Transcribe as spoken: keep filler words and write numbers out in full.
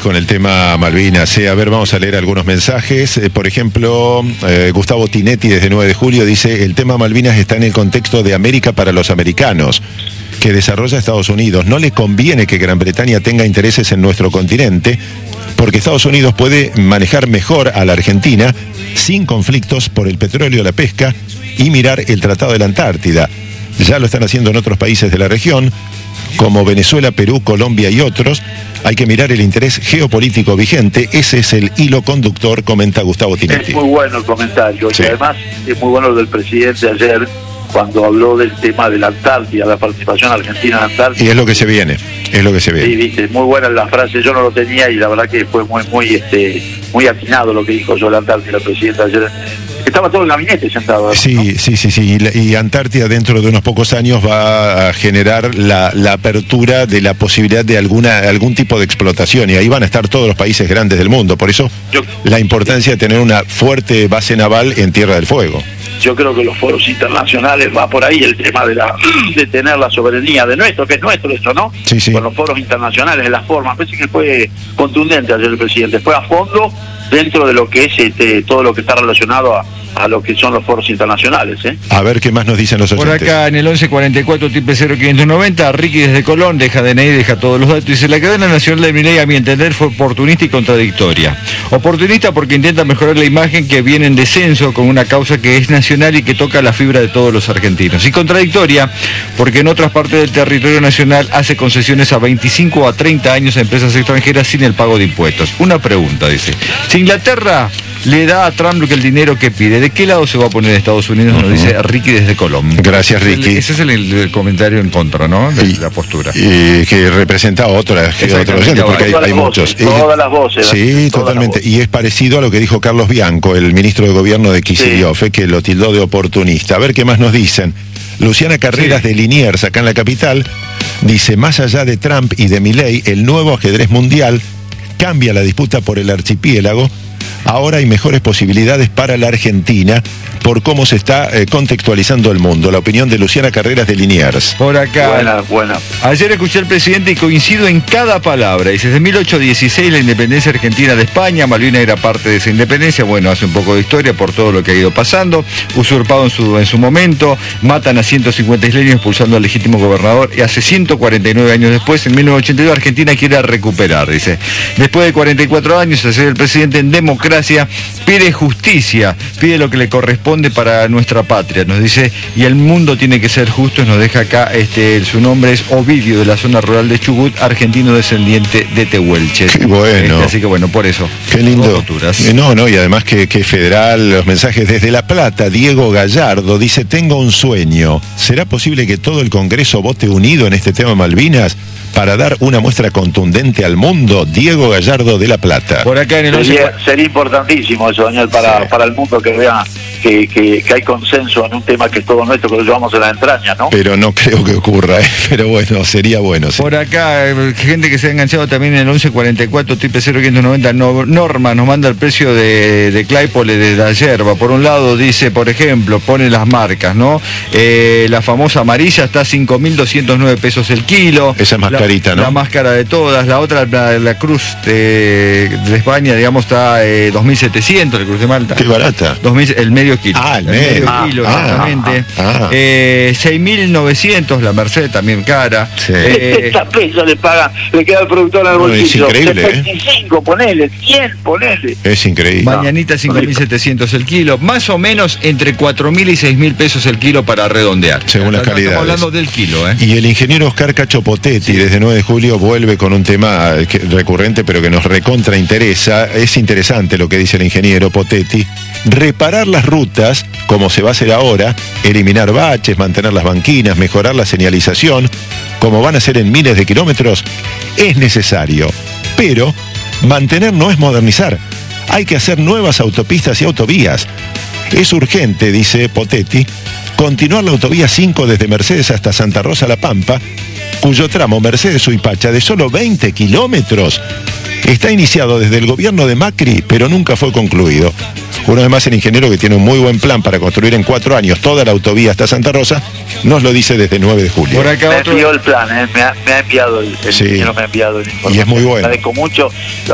con el tema Malvinas. Eh, a ver, vamos a leer algunos mensajes. Eh, por ejemplo, eh, Gustavo Tinetti desde nueve de julio dice: el tema Malvinas está en el contexto de América para los americanos, que desarrolla Estados Unidos. No le conviene que Gran Bretaña tenga intereses en nuestro continente, porque Estados Unidos puede manejar mejor a la Argentina sin conflictos por el petróleo, la pesca y mirar el Tratado de la Antártida. Ya lo están haciendo en otros países de la región, como Venezuela, Perú, Colombia y otros. Hay que mirar el interés geopolítico vigente. Ese es el hilo conductor, comenta Gustavo Tinetti. Es muy bueno el comentario, sí. Y además es muy bueno lo del presidente ayer, cuando habló del tema de la Antártida, la participación argentina en la Antártida. Y es lo que se viene, es lo que se viene. Sí, viste, muy buena la frase, yo no lo tenía y la verdad que fue muy muy este muy atinado lo que dijo sobre la Antártida el presidente ayer. Estaba todo el gabinete sentado, ¿no? Sí, sí, sí, sí. Y, y Antártida dentro de unos pocos años va a generar la, la apertura de la posibilidad de alguna algún tipo de explotación, y ahí van a estar todos los países grandes del mundo. Por eso yo, la importancia de tener una fuerte base naval en Tierra del Fuego. Yo creo que los foros internacionales va por ahí el tema de la de tener la soberanía de nuestro, que es nuestro esto, ¿no? Sí, sí. Con los foros internacionales, de las formas. Parece que fue contundente ayer el presidente, fue a fondo dentro de lo que es este, todo lo que está relacionado a, a lo que son los foros internacionales, ¿eh? A ver qué más nos dicen los oyentes. Por acá en el once cuarenta y cuatro triple cero quinientos noventa, Ricky desde Colón deja D N I, deja todos los datos. Dice: la cadena nacional de Milei, a mi entender, fue oportunista y contradictoria. Oportunista porque intenta mejorar la imagen que viene en descenso con una causa que es nacional y que toca la fibra de todos los argentinos. Y contradictoria porque en otras partes del territorio nacional hace concesiones a veinticinco a treinta años a empresas extranjeras sin el pago de impuestos. Una pregunta, dice: si Inglaterra le da a Trump el dinero que pide, ¿de qué lado se va a poner Estados Unidos? Nos dice Ricky desde Colón. Gracias, Ricky. Ese es el, el comentario en contra, ¿no? De y, la postura. Y que representa a otra, otro oyente, porque hay, hay muchos. Todas las voces. Sí, totalmente. Y es parecido a lo que dijo Carlos Bianco, el ministro de Gobierno de Kicillof, sí, que lo tildó de oportunista. A ver qué más nos dicen. Luciana Carreras, sí, de Liniers, acá en la capital, dice: más allá de Trump y de Milei, el nuevo ajedrez mundial cambia la disputa por el archipiélago. Ahora hay mejores posibilidades para la Argentina por cómo se está eh, contextualizando el mundo. La opinión de Luciana Carreras de Liniers. Por acá. Buena, buena. Ayer escuché al presidente y coincido en cada palabra. Dice: desde mil ochocientos dieciséis la independencia argentina de España, Malvinas era parte de esa independencia. Bueno, hace un poco de historia por todo lo que ha ido pasando. Usurpado en su, en su momento. Matan a ciento cincuenta isleños expulsando al legítimo gobernador. Y hace ciento cuarenta y nueve años después, en mil novecientos ochenta y dos, Argentina quiere recuperar. Dice: después de cuarenta y cuatro años, ayer el presidente en democracia pide justicia, pide lo que le corresponde para nuestra patria, nos dice, y el mundo tiene que ser justo. Nos deja acá, este, su nombre es Ovidio, de la zona rural de Chubut, argentino descendiente de Tehuelche. Qué bueno. Este, así que bueno, por eso. Qué lindo. No, no, y además que, que federal, los mensajes desde La Plata. Diego Gallardo dice: tengo un sueño. ¿Será posible que todo el Congreso vote unido en este tema Malvinas para dar una muestra contundente al mundo? Diego Gallardo de La Plata. Por acá en el sería, sería importantísimo eso, Daniel, para, sí, para el mundo, que vea que, que, que hay consenso en un tema que es todo nuestro, que lo llevamos en la entraña, ¿no? Pero no creo que ocurra, ¿eh? Pero bueno, sería bueno. Sí. Por acá, eh, gente que se ha enganchado también en el once cuarenta y cuatro triple cero quinientos noventa, no, Norma nos manda el precio de, de Claypole de la yerba. Por un lado dice, por ejemplo, pone las marcas, ¿no? Eh, la famosa amarilla está a cinco mil doscientos nueve pesos el kilo. Esa es más la, carita, ¿no? La más cara de todas. La otra, la, la Cruz de, de España, digamos, está eh, dos mil setecientos, la Cruz de Malta. Qué barata. dos mil, el medio kilo. Ah, el, el medio, medio ah, kilo, ah, exactamente. Ah, ah. Eh, seis mil novecientos, la Merced, también cara. Sí. Eh, setenta pesos le paga, le queda el productor al no, bolsillo. Es increíble, veinticinco, ¿eh? Ponele, cien, ponele. Es increíble. Mañanita cinco mil setecientos el kilo, más o menos entre cuatro mil y seis mil pesos el kilo para redondear. Según las calidades. Estamos hablando del kilo, ¿eh? Y el ingeniero Oscar Cachopotetti, sí, desde nueve de julio, vuelve con un tema que, recurrente, pero que nos recontra interesa. Es interesante lo que dice el ingeniero Potetti. Reparar las rutas, como se va a hacer ahora, eliminar baches, mantener las banquinas, mejorar la señalización, como van a hacer en miles de kilómetros, es necesario. Pero mantener no es modernizar. Hay que hacer nuevas autopistas y autovías. Es urgente, dice Potetti, continuar la autovía cinco desde Mercedes hasta Santa Rosa La Pampa, cuyo tramo Mercedes-Suipacha de solo veinte kilómetros está iniciado desde el gobierno de Macri, pero nunca fue concluido. Una vez más, el ingeniero, que tiene un muy buen plan para construir en cuatro años toda la autovía hasta Santa Rosa, nos lo dice desde nueve de julio. Por acá me otro... envió el plan, ¿eh? me, ha, me ha enviado el, el sí, ingeniero me ha enviado el informe. Y es muy bueno. Agradezco mucho.